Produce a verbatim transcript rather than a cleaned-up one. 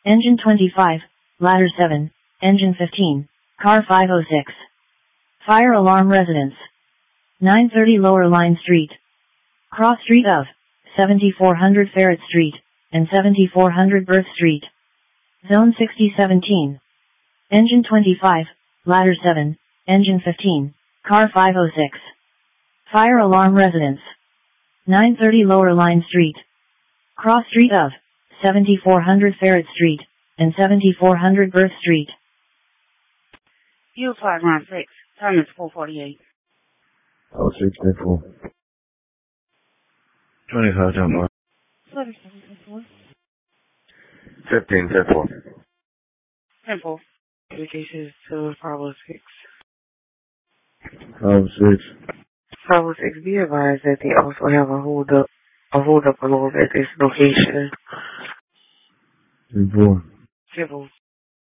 Engine twenty-five, ladder seven, engine fifteen, car five oh six. Fire alarm residence. nine thirty Lower Line Street. Cross street of seventy-four hundred Ferret Street and seventy-four hundred Birth Street. Zone sixty seventeen. Engine twenty-five, ladder seven, engine fifteen, car five oh six. Fire alarm residence. nine thirty Lower Line Street. Cross street of seventy-four hundred Ferret Street and seventy-four hundred Birth Street. U five nine six, time is four forty-eight. Oh, six, ten, four. twenty-five, ten, four. seventy-seven, ten, four. fifteen, ten, four. ten, four. Indication is to five oh six. five oh six. five oh six, be advised that they also have a hold up, a hold up along at this location. ten, four. Civil.